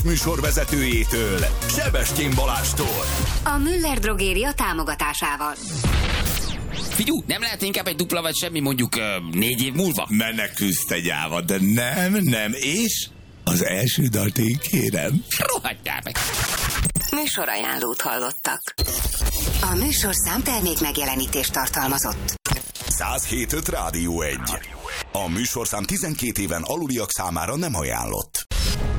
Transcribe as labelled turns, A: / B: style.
A: Műsorvezetőjétől, Sebestyén Balástól.
B: A Müller Drogéria támogatásával.
C: Figyú, nem lehet inkább egy dupla vagy semmi mondjuk 4 év múlva?
A: Menekülsz te gyáva, de nem, és az első dalt én kérem.
C: Rohadjál meg!
B: Műsorajánlót hallottak. A műsorszám termék megjelenítést tartalmazott.
A: 107.5 Rádió 1. A műsorszám 12 éven aluliak számára nem ajánlott.